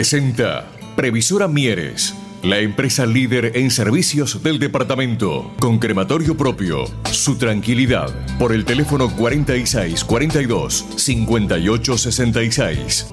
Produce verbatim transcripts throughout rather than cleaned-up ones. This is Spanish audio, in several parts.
presenta Previsora Mieres, la empresa líder en servicios del departamento, con crematorio propio. Su tranquilidad, por el teléfono cuarenta y seis cuarenta y dos cincuenta y ocho sesenta y seis.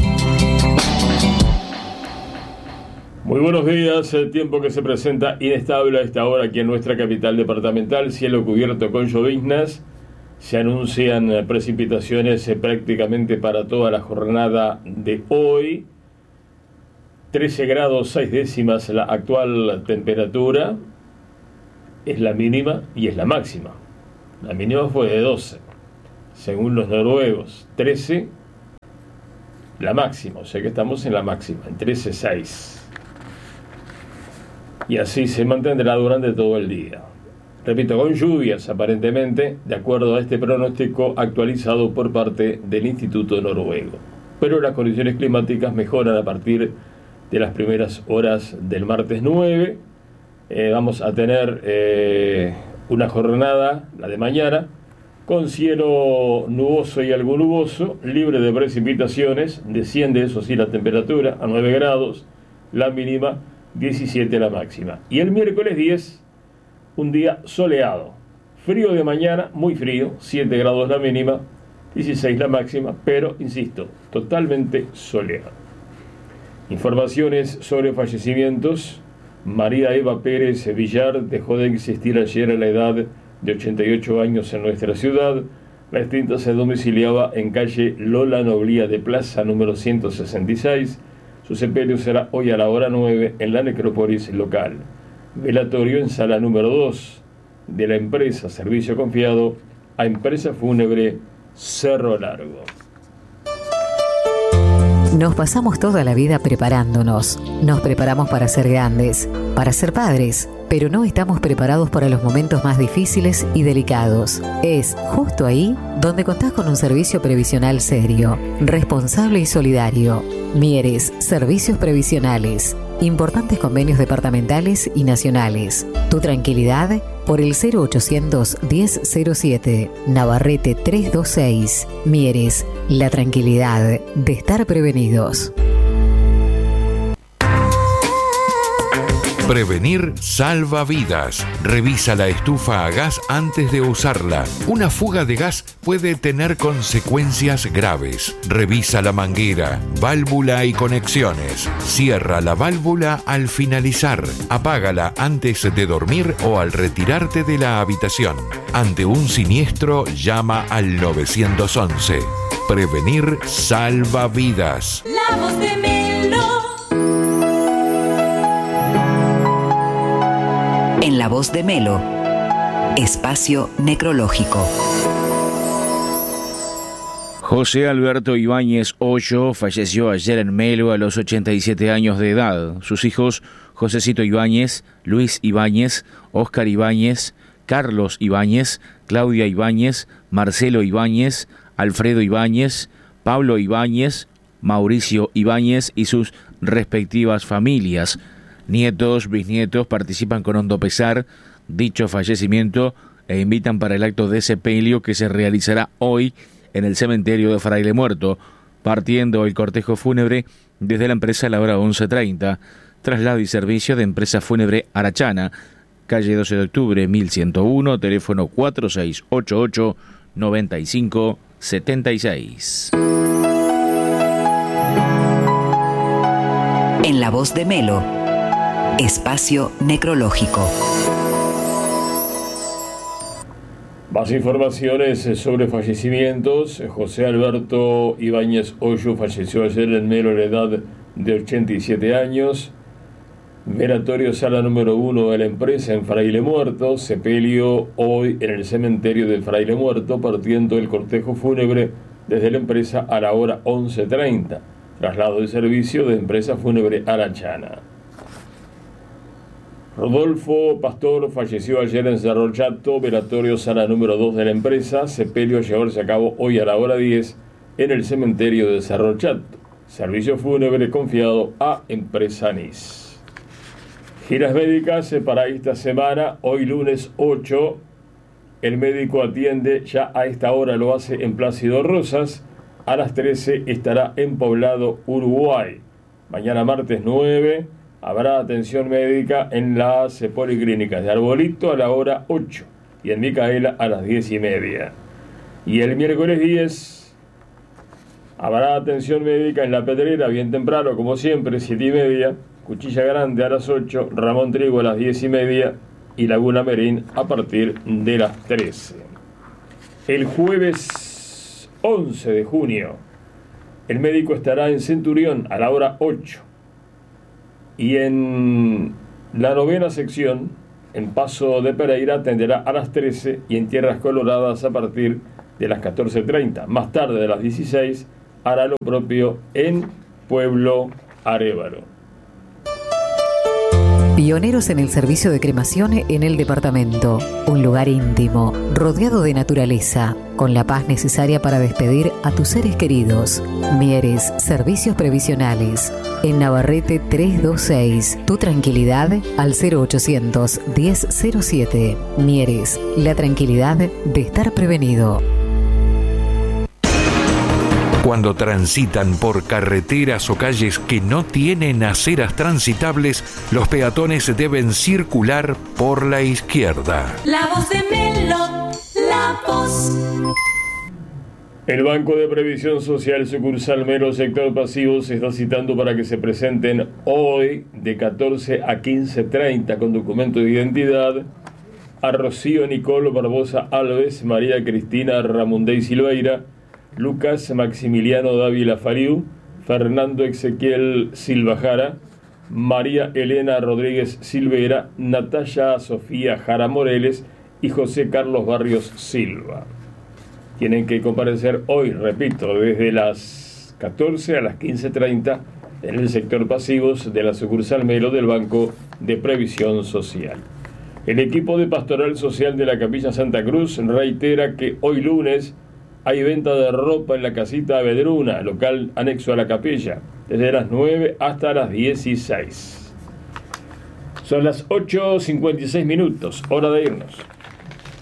Muy buenos días. El tiempo que se presenta inestable a esta hora aquí en nuestra capital departamental, cielo cubierto con lloviznas. Se anuncian precipitaciones prácticamente para toda la jornada de hoy. trece grados seis décimas la actual temperatura, es la mínima y es la máxima. La mínima fue de doce, según los noruegos. trece la máxima, o sea que estamos en la máxima, en trece seis. Y así se mantendrá durante todo el día. Repito, con lluvias aparentemente, de acuerdo a este pronóstico actualizado por parte del Instituto Noruego. Pero las condiciones climáticas mejoran a partir de las primeras horas del martes nueve. Eh, vamos a tener eh, una jornada, la de mañana, con cielo nuboso y algo nuboso, libre de precipitaciones. Desciende, eso sí, la temperatura a nueve grados, la mínima diecisiete la máxima. Y el miércoles diez, un día soleado, frío de mañana, muy frío, siete grados la mínima, dieciséis la máxima, pero, insisto, totalmente soleado. Informaciones sobre fallecimientos. María Eva Pérez Villar dejó de existir ayer a la edad de ochenta y ocho años en nuestra ciudad. La extinta se domiciliaba en calle Lola Noblía de Plaza número ciento sesenta y seis. Su sepelio será hoy a la hora nueve en la necrópolis local. Velatorio en sala número dos de la empresa Servicio Confiado a Empresa Fúnebre Cerro Largo. Nos pasamos toda la vida preparándonos. Nos preparamos para ser grandes, para ser padres, pero no estamos preparados para los momentos más difíciles y delicados. Es justo ahí donde contás con un servicio previsional serio, responsable y solidario. Mieres, Servicios Previsionales. Importantes convenios departamentales y nacionales. Tu tranquilidad por el cero ochocientos diez cero siete, Navarrete trescientos veintiséis. Mieres, la tranquilidad de estar prevenidos. Prevenir salva vidas. Revisa la estufa a gas antes de usarla. Una fuga de gas puede tener consecuencias graves. Revisa la manguera, válvula y conexiones. Cierra la válvula al finalizar. Apágala antes de dormir o al retirarte de la habitación. Ante un siniestro, llama al nueve once. Prevenir salva vidas. La voz de Melo. En La Voz de Melo, espacio necrológico. José Alberto Ibáñez Hoyo falleció ayer en Melo a los ochenta y siete años de edad. Sus hijos, Josecito Ibáñez, Luis Ibáñez, Óscar Ibáñez, Carlos Ibáñez, Claudia Ibáñez, Marcelo Ibáñez, Alfredo Ibáñez, Pablo Ibáñez, Mauricio Ibáñez y sus respectivas familias. Nietos, bisnietos participan con hondo pesar dicho fallecimiento e invitan para el acto de sepelio que se realizará hoy en el cementerio de Fraile Muerto, partiendo el cortejo fúnebre desde la empresa a la hora once treinta. Traslado y servicio de Empresa Fúnebre Arachana, calle doce de octubre mil ciento uno, teléfono cuatro seis ocho ocho nueve cinco siete seis. En La Voz de Melo, espacio necrológico. Más informaciones sobre fallecimientos. José Alberto Ibáñez Hoyo falleció ayer en Melo a la edad de ochenta y siete años. Velatorio sala número uno de la empresa en Fraile Muerto. Sepelio hoy en el cementerio de Fraile Muerto, partiendo el cortejo fúnebre desde la empresa a la hora once treinta. Traslado de servicio de Empresa Fúnebre Arachana. Rodolfo Pastor falleció ayer en Cerro Chato, velatorio sala número dos de la empresa, sepelio a llevarse a cabo hoy a la hora diez en el cementerio de Cerro Chato. Servicio fúnebre confiado a Empresa Nis. Giras médicas para esta semana, hoy lunes ocho, el médico atiende, ya a esta hora lo hace en Plácido Rosas, a las trece estará en Poblado, Uruguay. Mañana martes nueve habrá atención médica en las policlínicas de Arbolito a la hora ocho y en Micaela a las diez y media. Y el miércoles diez habrá atención médica en La Pedrera bien temprano, como siempre, siete y media, Cuchilla Grande a las ocho, Ramón Trigo a las diez y media y Laguna Merín a partir de las trece. El jueves once de junio, el médico estará en Centurión a la hora ocho. Y en la novena sección, en Paso de Pereira, atenderá a las trece y en Tierras Coloradas a partir de las catorce treinta. Más tarde, de las dieciséis, hará lo propio en Pueblo Arévalo. Pioneros en el servicio de cremación en el departamento. Un lugar íntimo, rodeado de naturaleza, con la paz necesaria para despedir a tus seres queridos. Mieres, servicios previsionales. En Navarrete trescientos veintiséis. Tu tranquilidad al cero ochocientos diez cero siete. Mieres, la tranquilidad de estar prevenido. Cuando transitan por carreteras o calles que no tienen aceras transitables, los peatones deben circular por la izquierda. La voz de Melo, la voz. El Banco de Previsión Social sucursal Melo sector pasivo se está citando para que se presenten hoy de catorce a quince treinta con documento de identidad a Rocío Nicolo Barbosa Alves, María Cristina Ramondey Silveira, Lucas Maximiliano Dávila Fariu, Fernando Ezequiel Silva Jara, María Elena Rodríguez Silveira, Natalia Sofía Jara Moreles y José Carlos Barrios Silva. Tienen que comparecer hoy, repito, desde las catorce a las quince treinta en el sector pasivos de la sucursal Melo del Banco de Previsión Social. El equipo de Pastoral Social de la Capilla Santa Cruz reitera que hoy lunes hay venta de ropa en la casita Vedruna, local anexo a la capilla, desde las nueve hasta las dieciséis. Son las ocho cincuenta y seis minutos, hora de irnos.